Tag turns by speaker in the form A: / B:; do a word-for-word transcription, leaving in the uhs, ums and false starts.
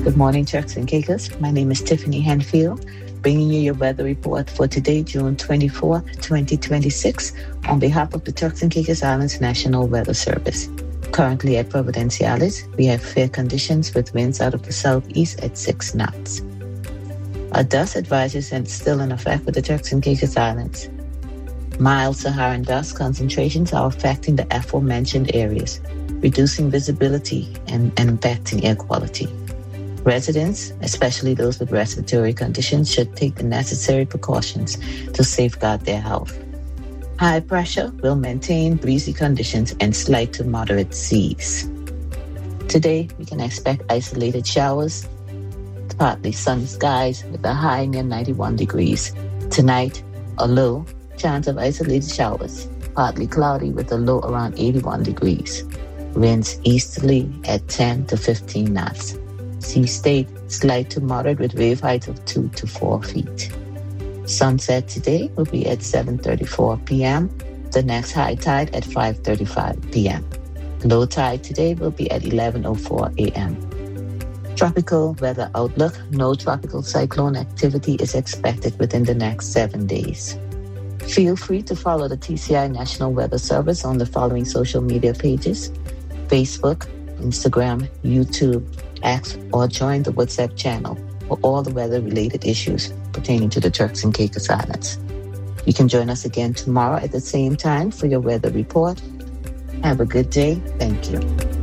A: Good morning, Turks and Caicos. My name is Tiffany Henfield, bringing you your weather report for today, June twenty-fourth, twenty twenty-six, on behalf of the Turks and Caicos Islands National Weather Service. Currently at Providenciales, we have fair conditions with winds out of the southeast at six knots. A dust advisory is still in effect for the Turks and Caicos Islands. Mild Saharan dust concentrations are affecting the aforementioned areas, reducing visibility and, and impacting air quality. Residents, especially those with respiratory conditions, should take the necessary precautions to safeguard their health. High pressure will maintain breezy conditions and slight to moderate seas. Today, we can expect isolated showers, partly sunny skies with a high near ninety-one degrees. Tonight, a low chance of isolated showers, partly cloudy with a low around eighty-one degrees. Winds easterly at ten to fifteen knots. Sea state slight to moderate with wave height of two to four feet. Sunset today will be at seven thirty-four p.m. The next high tide at five thirty-five p.m. Low tide today will be at eleven oh four a.m. Tropical weather outlook. No tropical cyclone activity is expected within the next seven days. Feel free to follow the T C I National Weather Service on the following social media pages: Facebook, Instagram, YouTube, X, or join the WhatsApp channel for all the weather-related issues pertaining to the Turks and Caicos Islands. You can join us again tomorrow at the same time for your weather report. Have a good day. Thank you.